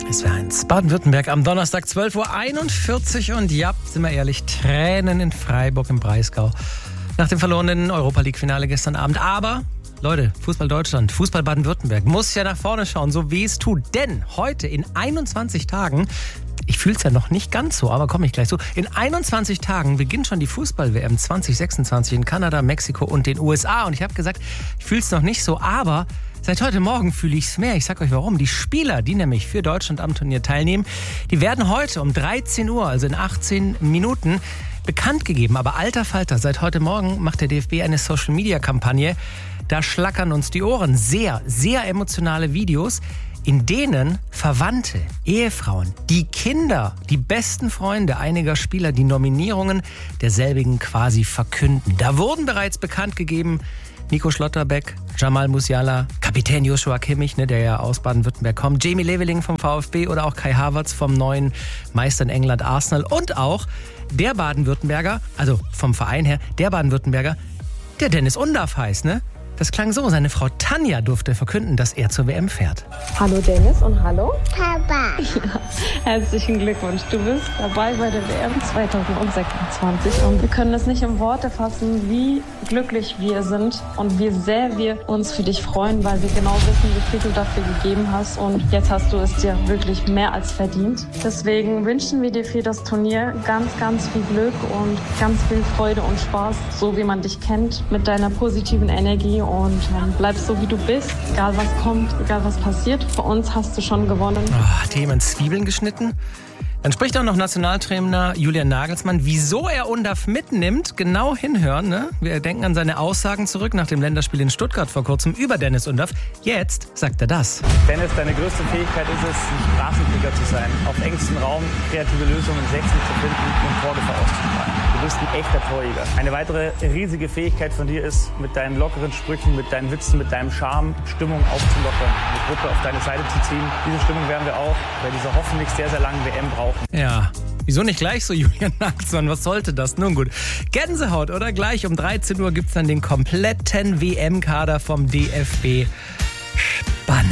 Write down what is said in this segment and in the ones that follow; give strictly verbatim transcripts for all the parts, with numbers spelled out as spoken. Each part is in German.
S W R eins Baden-Württemberg am Donnerstag zwölf Uhr einundvierzig und ja, sind wir ehrlich, Tränen in Freiburg im Breisgau nach dem verlorenen Europa-League-Finale gestern Abend. Aber Leute, Fußball Deutschland, Fußball Baden-Württemberg muss ja nach vorne schauen, so wie es tut. Denn heute in einundzwanzig Tagen, ich fühle es ja noch nicht ganz so, aber komme ich gleich zu, in einundzwanzig Tagen beginnt schon die Fußball-W M zwanzig sechsundzwanzig in Kanada, Mexiko und den U S A. Und ich habe gesagt, ich fühle es noch nicht so, aber seit heute Morgen fühle ich es mehr. Ich sag euch warum. Die Spieler, die nämlich für Deutschland am Turnier teilnehmen, die werden heute um dreizehn Uhr, also in achtzehn Minuten, bekannt gegeben. Aber alter Falter, seit heute Morgen macht der D F B eine Social-Media-Kampagne. Da schlackern uns die Ohren. Sehr, sehr emotionale Videos, in denen Verwandte, Ehefrauen, die Kinder, die besten Freunde einiger Spieler die Nominierungen derselbigen quasi verkünden. Da wurden bereits bekannt gegeben Nico Schlotterbeck, Jamal Musiala, Kapitän Joshua Kimmich, ne, der ja aus Baden-Württemberg kommt, Jamie Leveling vom VfB oder auch Kai Havertz vom neuen Meister in England Arsenal und auch der Baden-Württemberger, also vom Verein her, der Baden-Württemberger, der Dennis Undaff heißt, ne? Das klang so, seine Frau Tanja durfte verkünden, dass er zur W M fährt. Hallo Dennis und hallo Papa. Ja, herzlichen Glückwunsch, du bist dabei bei der W M zwanzig sechsundzwanzig und wir können es nicht in Worte fassen, wie glücklich wir sind und wie sehr wir uns für dich freuen, weil wir genau wissen, wie viel du dafür gegeben hast und jetzt hast du es dir wirklich mehr als verdient. Deswegen wünschen wir dir für das Turnier ganz, ganz viel Glück und ganz viel Freude und Spaß, so wie man dich kennt, mit deiner positiven Energie. Und ähm, bleib so, wie du bist, egal was kommt, egal was passiert. Für uns hast du schon gewonnen. Oh, Themen Zwiebeln geschnitten. Dann spricht auch noch Nationaltrainer Julian Nagelsmann, wieso er Undaff mitnimmt. Genau hinhören, ne? Wir denken an seine Aussagen zurück nach dem Länderspiel in Stuttgart vor kurzem über Dennis Undaff. Jetzt sagt er das. Dennis, deine größte Fähigkeit ist es, ein Straßenkicker zu sein. Auf engstem Raum kreative Lösungen im Sechsen zu finden und Torgefahr auszustrahlen. Du bist ein echter Torjäger. Eine weitere riesige Fähigkeit von dir ist, mit deinen lockeren Sprüchen, mit deinen Witzen, mit deinem Charme Stimmung aufzulockern, die Gruppe auf deine Seite zu ziehen. Diese Stimmung werden wir auch bei dieser hoffentlich sehr, sehr langen W M brauchen. Ja, wieso nicht gleich so, Julian Nagelsmann? Was sollte das? Nun gut. Gänsehaut, oder? Gleich um dreizehn Uhr gibt's dann den kompletten W M-Kader vom D F B. Spannend.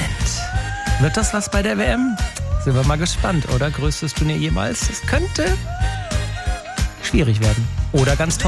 Wird das was bei der W M? Sind wir mal gespannt, oder? Größtes Turnier jemals? Es könnte schwierig werden. Oder ganz toll.